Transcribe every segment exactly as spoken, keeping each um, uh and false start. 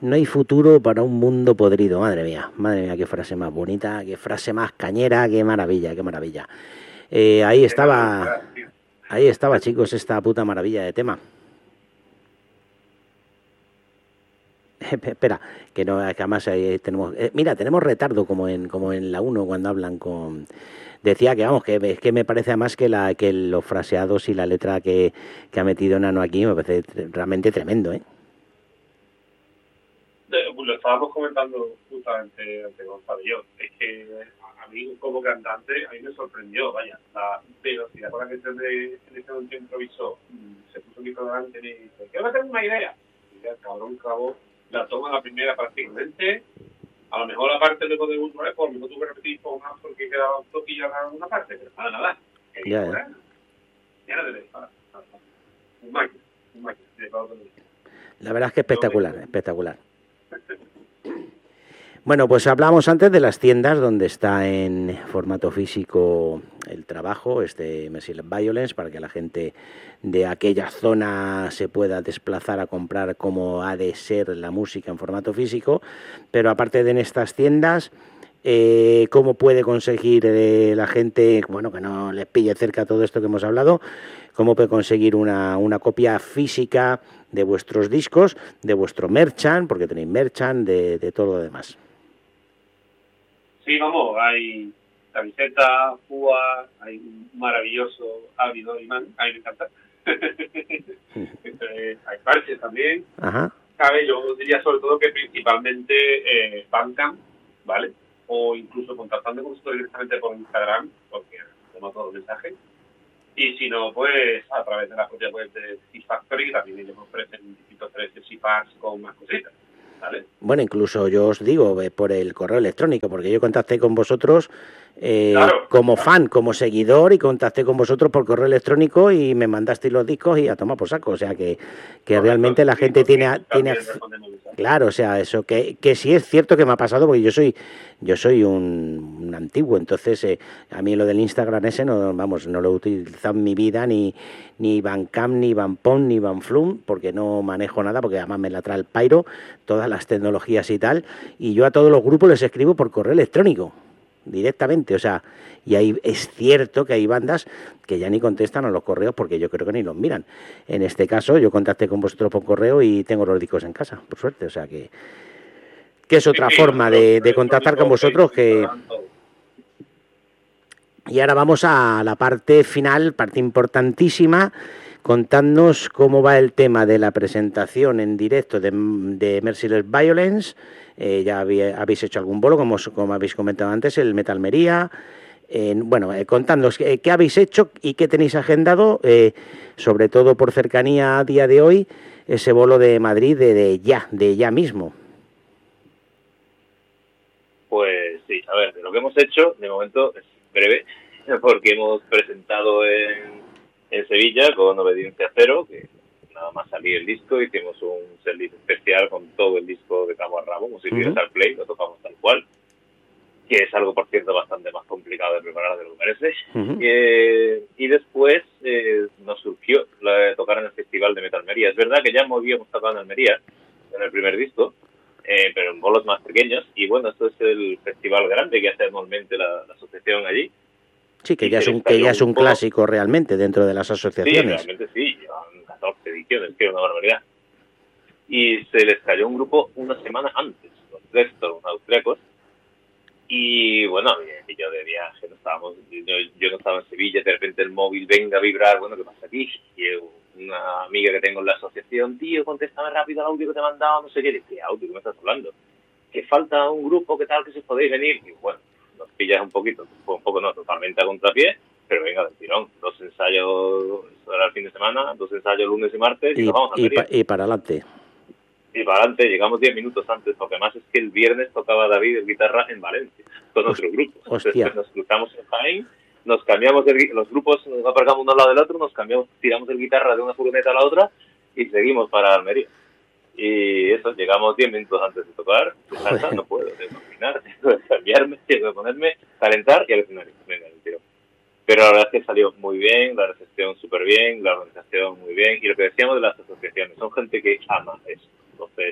No hay futuro para un mundo podrido. Madre mía, madre mía, qué frase más bonita, qué frase más cañera, qué maravilla, qué maravilla. Eh, ahí estaba, ahí estaba, chicos, esta puta maravilla de tema. Espera, que no, que además ahí tenemos, eh, mira, tenemos retardo como en como en la uno cuando hablan con. Decía que vamos, que es que me parece además que la que los fraseados y la letra que, que ha metido Nano aquí me parece realmente tremendo, ¿eh? Lo estábamos comentando justamente ante Gonzalo y yo. Es que a mí como cantante, a mí me sorprendió, vaya, la velocidad con la que se de, en ese momento improvisó, se puso un micro delante y me dice, quiero hacer una idea. Y el cabrón clavó la toma la primera prácticamente. A lo mejor la parte de de última vez, por lo mejor tuve que repetir un poco más porque quedaba un toquillo en alguna parte, pero nada, nada. Ya, ya. Ya no te para, para, para. Un máquina, un máquina. La verdad es que espectacular, espectacular. Bueno, pues hablamos antes de las tiendas donde está en formato físico el trabajo, este Merciless Violence, para que la gente de aquella zona se pueda desplazar a comprar como ha de ser la música en formato físico. Pero aparte de en estas tiendas, eh, ¿cómo puede conseguir eh, la gente, bueno, que no les pille cerca todo esto que hemos hablado, cómo puede conseguir una, una copia física de vuestros discos, de vuestro merchant, porque tenéis merchant, de, de todo lo demás? Sí, vamos, hay camiseta, púa, hay un maravilloso ávido imán, a mí me encanta. Hay parches también. Ajá. Cabe, yo diría sobre todo que principalmente eh, Bandcamp, ¿vale? O incluso contactando con nosotros directamente por Instagram, porque tenemos todos los mensajes. Y si no, pues a través de la propia web de C-Factory, que también ellos ofrecen distintos precios y packs con más cositas. ¿Vale? Bueno, incluso yo os digo eh, por el correo electrónico, porque yo contacté con vosotros eh, claro, como claro. fan, como seguidor, y contacté con vosotros por correo electrónico y me mandasteis los discos y a tomar por saco. O sea que, que realmente la gente tiene, tiene claro, o sea, eso que, que sí es cierto que me ha pasado, porque yo soy yo soy un, un antiguo, entonces eh, a mí lo del Instagram ese no, vamos, no lo he utilizado en mi vida, ni ni Bandcamp, ni Bandpon, ni Bandflum, porque no manejo nada, porque además me la trae el pairo, todas las tecnologías y tal, y yo a todos los grupos les escribo por correo electrónico, directamente, o sea, y ahí es cierto que hay bandas que ya ni contestan a los correos porque yo creo que ni los miran. En este caso, yo contacté con vosotros por correo y tengo los discos en casa, por suerte, o sea que, que es otra sí, forma sí, de, de contactar con vosotros que... Y ahora vamos a la parte final, parte importantísima. Contadnos cómo va el tema de la presentación en directo de, de Merciless Violence. Eh, ya había, habéis hecho algún bolo, como, como habéis comentado antes, el Metal Almería. Eh, bueno, eh, contadnos qué, qué habéis hecho y qué tenéis agendado, eh, sobre todo por cercanía a día de hoy, ese bolo de Madrid de, de ya, de ya mismo. Pues sí, a ver, de lo que hemos hecho, de momento es breve, porque hemos presentado en, en Sevilla con Obediencia Cero, que nada más salir el disco, hicimos un setlist especial con todo el disco de cabo a rabo, como si tuvieras al play, lo tocamos tal cual, que es algo, por cierto, bastante más complicado de preparar de lo que parece. Uh-huh. Eh, y después eh, nos surgió la de tocar en el Festival de Metal Almería. Es verdad que ya habíamos tocado en Almería, en el primer disco, eh, pero en bolos más pequeños, y bueno, esto es el festival grande que hace anualmente la, la asociación allí. Sí, que ya, es un, que ya es un clásico realmente dentro de las asociaciones. Sí, realmente sí, llevan catorce ediciones, que es una barbaridad. Y se les cayó un grupo una semana antes, los Dresstorm austriacos, y bueno, yo de viaje, no estábamos, yo, yo no estaba en Sevilla, de repente el móvil venga a vibrar, bueno, ¿qué pasa aquí? Y una amiga que tengo en la asociación, tío, contéstame rápido al audio que te he mandado, no sé qué, ¿de qué audio que me estás hablando? Que falta un grupo, ¿qué tal, que si podéis venir? Y bueno, nos pillas un poquito, un poco no, totalmente a contrapié, pero venga, del tirón, dos ensayos, eso era el fin de semana, dos ensayos lunes y martes, y, y nos vamos a y, pa, y para adelante. Y para adelante, llegamos diez minutos antes, porque además es que el viernes tocaba David el guitarra en Valencia, con otro grupo. Entonces nos cruzamos en Jaén, nos cambiamos, el, los grupos nos aparcamos uno al lado del otro, nos cambiamos, tiramos el guitarra de una furgoneta a la otra y seguimos para Almería. Y eso, llegamos diez minutos antes de tocar, salsa, no puedo, tengo que caminar, tengo que cambiarme, tengo que ponerme, calentar y al escenario. Venga, el tiro. Pero la verdad es que salió muy bien, la recepción súper bien, la organización muy bien, y lo que decíamos de las asociaciones, son gente que ama eso. Entonces,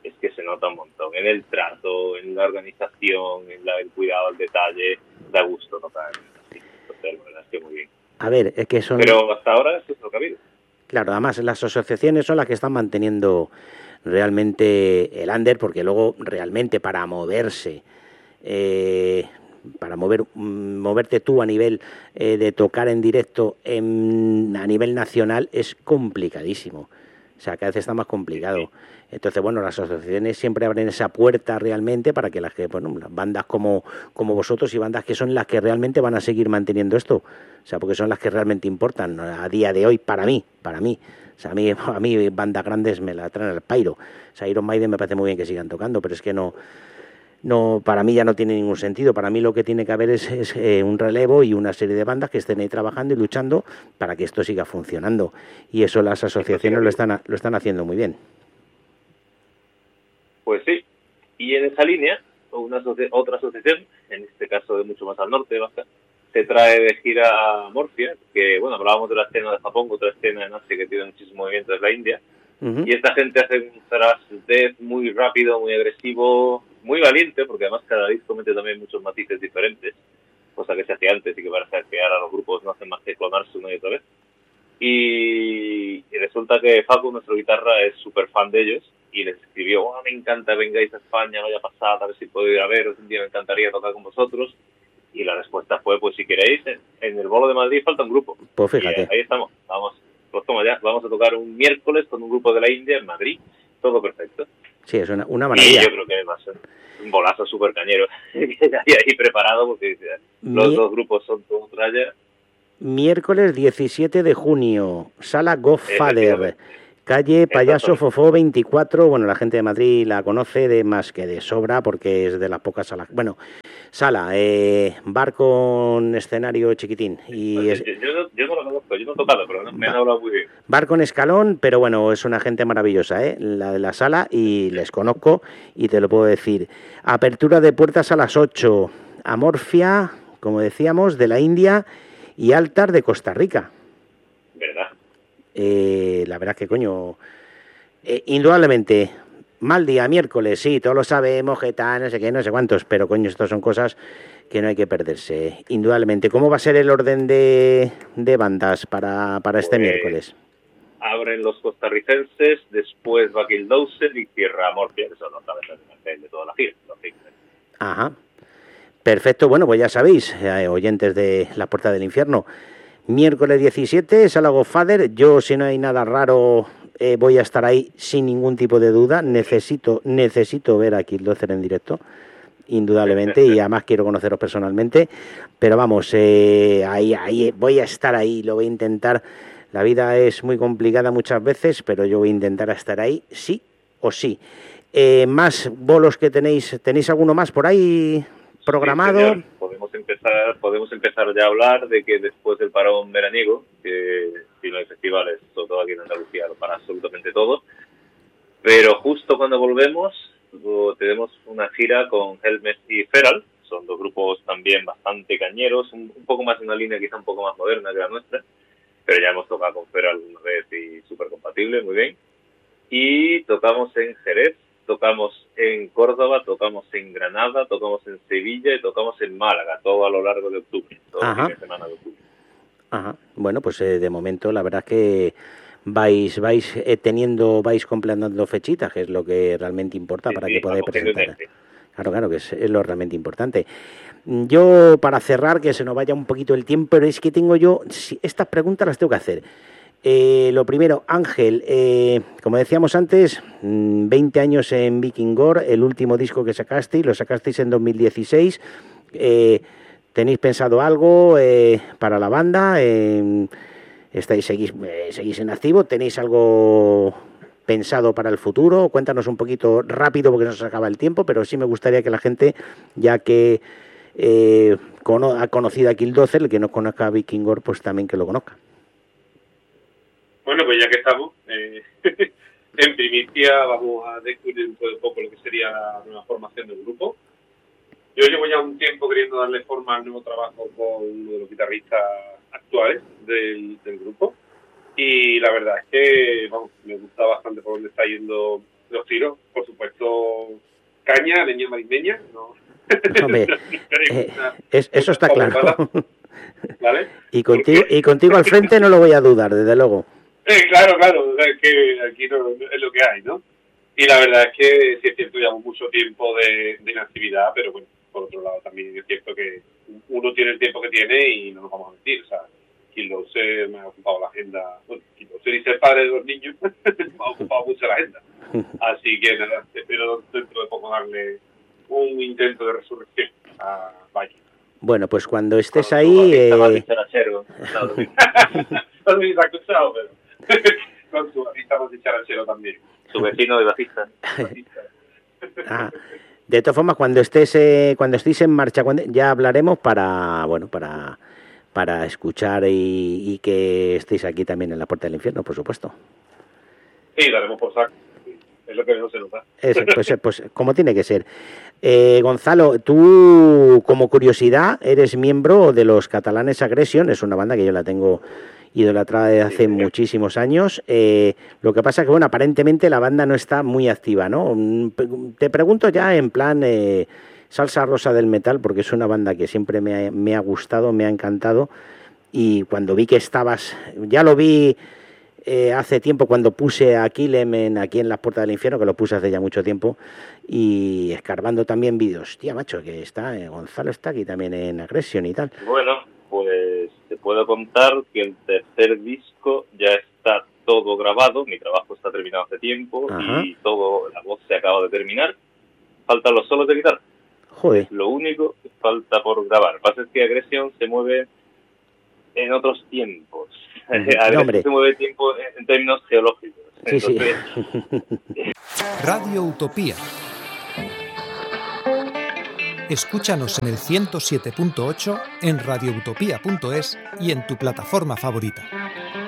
es que se nota un montón en el trato, en la organización, en la, el cuidado al detalle, da gusto tocar así. Entonces, la verdad es que muy bien. A ver, es que son... Pero hasta ahora eso es lo que ha habido. Claro, además las asociaciones son las que están manteniendo realmente el under, porque luego realmente para moverse, eh, para mover moverte tú a nivel eh, de tocar en directo en, a nivel nacional es complicadísimo. O sea, cada vez está más complicado. Entonces, bueno, las asociaciones siempre abren esa puerta realmente para que las que, bueno, las bandas como, como vosotros y bandas que son las que realmente van a seguir manteniendo esto. O sea, porque son las que realmente importan a día de hoy para mí, para mí. O sea, a mí, a mí bandas grandes me la traen al pairo. O sea, Iron Maiden me parece muy bien que sigan tocando, pero es que no... No, para mí ya no tiene ningún sentido. Para mí lo que tiene que haber es, es eh, un relevo y una serie de bandas que estén ahí trabajando y luchando para que esto siga funcionando. Y eso las asociaciones lo están, lo están haciendo muy bien. Pues sí. Y en esa línea, una asoci- otra asociación, en este caso de mucho más al norte de Vasca, se trae de gira a Morphia, que bueno, hablábamos de la escena de Japón, otra escena en Asia que tiene muchísimo movimiento, es la India. Uh-huh. Y esta gente hace un thrash death muy rápido, muy agresivo, muy valiente, porque además cada disco mete también muchos matices diferentes, cosa que se hacía antes y que parece que ahora los grupos no hacen más que clonarse una y otra vez. Y, y resulta que Facu, nuestro guitarra, es súper fan de ellos y les escribió, oh, me encanta, vengáis a España, vaya pasada, a ver si puedo ir a veros, un día me encantaría tocar con vosotros. Y la respuesta fue, pues si queréis, en, en el Bolo de Madrid falta un grupo. Pues fíjate. Y ahí estamos, vamos. Pues toma ya, vamos a tocar un miércoles con un grupo de la India en Madrid, todo perfecto. Sí, es una, una maravilla. Y yo creo que va a ser un bolazo súper cañero que hay ahí preparado, porque los Mi... dos grupos son todo tralla. Miércoles diecisiete de junio, Sala Godfather, calle Payaso Fofó veinticuatro. Bueno, la gente de Madrid la conoce de más que de sobra porque es de las pocas salas. Bueno, sala, eh, bar con escenario chiquitín. Y pues, es... yo, yo, yo no lo conozco, yo no he tocado, pero no, me han hablado muy bien. Bar con escalón, pero bueno, es una gente maravillosa, ¿eh? La de la sala, y les conozco y te lo puedo decir. Apertura de puertas a las ocho. Amorfia, como decíamos, de la India, y Altar de Costa Rica. ¿Verdad? Eh, la verdad que, coño, eh, indudablemente, mal día, miércoles, sí, todos lo sabemos, que tal, no sé qué, no sé cuántos, pero coño, estas son cosas que no hay que perderse, indudablemente. ¿Cómo va a ser el orden de, de bandas para, para este pues, miércoles? Abren los costarricenses, después va Killdozer y cierra Morphia, que son los cabezas de toda la gira. Ajá. Perfecto, bueno, pues ya sabéis, eh, oyentes de La Puerta del Infierno, miércoles diecisiete, Sala Godfather. Yo, si no hay nada raro, eh, voy a estar ahí sin ningún tipo de duda. Necesito necesito ver a Killdozer en directo, indudablemente, y además quiero conoceros personalmente. Pero vamos, eh, ahí, ahí voy a estar ahí, lo voy a intentar. La vida es muy complicada muchas veces, pero yo voy a intentar estar ahí, sí o sí. Eh, más bolos que tenéis, ¿tenéis alguno más por ahí programado? Sí, podemos empezar podemos empezar ya a hablar de que después del parón veraniego, que si no hay festivales, sobre todo aquí en Andalucía, lo para absolutamente todo, pero justo cuando volvemos tenemos una gira con Helmet y Feral. Son dos grupos también bastante cañeros, un, un poco más de una línea quizá un poco más moderna que la nuestra, pero ya hemos tocado con Feral una vez y súper compatible, muy bien. Y tocamos en Jerez, tocamos en Córdoba, tocamos en Granada, tocamos en Sevilla y tocamos en Málaga, todo a lo largo de octubre, toda la fin de semana de octubre. Ajá. Bueno, pues eh, de momento la verdad es que vais vais eh, teniendo, vais completando fechitas, que es lo que realmente importa, sí, para sí, que podáis presentar. Claro, claro, que es, es lo realmente importante. Yo, para cerrar, que se nos vaya un poquito el tiempo, pero es que tengo yo, estas preguntas las tengo que hacer. Eh, lo primero, Ángel, eh, como decíamos antes, veinte años en Vikingor, el último disco que sacasteis, lo sacasteis en dos mil dieciséis. Eh, ¿Tenéis pensado algo eh, para la banda? Eh, estáis, seguís, eh, ¿Seguís en activo? ¿Tenéis algo pensado para el futuro? Cuéntanos un poquito rápido porque no se acaba el tiempo, pero sí me gustaría que la gente, ya que eh, cono- ha conocido a Killdozer, el que no conozca a Vikingor, pues también que lo conozca. Bueno, pues ya que estamos, eh, en primicia vamos a descubrir dentro de poco lo que sería la nueva formación del grupo. Yo llevo ya un tiempo queriendo darle forma al nuevo trabajo con uno de los guitarristas actuales del, del grupo. Y la verdad es que vamos, me gusta bastante por dónde está yendo los tiros. Por supuesto, caña, leña marismeña, ¿no? Hombre, eh, es, eso está claro. ¿Vale? Y contigo, y contigo al frente no lo voy a dudar, desde luego. Eh, claro, claro, es que aquí no, es lo que hay, ¿no? Y la verdad es que sí es cierto, llevamos mucho tiempo de, de inactividad, pero bueno, por otro lado también es cierto que uno tiene el tiempo que tiene y no nos vamos a mentir, o sea, Quilose me ha ocupado la agenda, bueno, Quilose y ser padre de dos niños me ha ocupado mucho la agenda, así que nada, espero dentro de poco darle un intento de resurrección a Valle. Bueno, pues cuando estés Con ahí... Eh... Eh... no sé si te has escuchado, pero con su bajista más dicharachero también. Su vecino y bajista. Ah, de todas formas, cuando estés eh, cuando estéis en marcha, cuando, ya hablaremos para bueno para para escuchar y, y que estéis aquí también en la Puerta del Infierno, por supuesto. Sí, daremos por saco. Es lo que no se nos da. Eso, pues, pues como tiene que ser. Eh, Gonzalo, tú como curiosidad eres miembro de los Catalanes Aggression, es una banda que yo la tengo idolatrada desde hace muchísimos años. Eh, lo que pasa es que, bueno, aparentemente la banda no está muy activa, ¿no? Te pregunto ya en plan eh, salsa rosa del metal, porque es una banda que siempre me ha, me ha gustado, me ha encantado, y cuando vi que estabas, ya lo vi eh, hace tiempo cuando puse a Kilem en, aquí en las Puertas del Infierno, que lo puse hace ya mucho tiempo, y escarbando también vídeos, tía macho, que está, eh, Gonzalo está aquí también en Aggression y tal. Bueno, pues te puedo contar que el tercer disco ya está todo grabado, mi trabajo está terminado hace tiempo. Ajá. Y todo, la voz se acaba de terminar, faltan los solos de guitarra. Joder. Es lo único que falta por grabar. Lo que pasa es que Aggression se mueve en otros tiempos. Uh-huh. Aggression no, se mueve tiempo en, en términos geológicos. Sí, Entonces... sí. Radio Utopía. Escúchanos en el ciento siete punto ocho, en radioutopía punto es y en tu plataforma favorita.